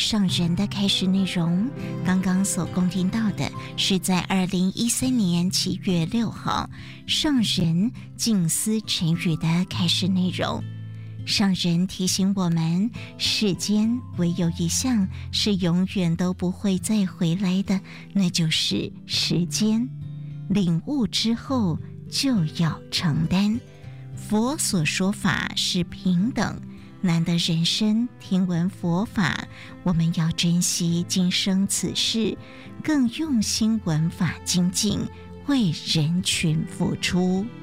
上人的开示内容，刚刚所恭听到的是在2013年7月6号上人静思晨语的开示内容。上人提醒我们，世间唯有一项是永远都不会再回来的，那就是时间。领悟之后就要承担。佛所说法是平等，难得人生听闻佛法，我们要珍惜今生此世，更用心闻法精进，为人群付出。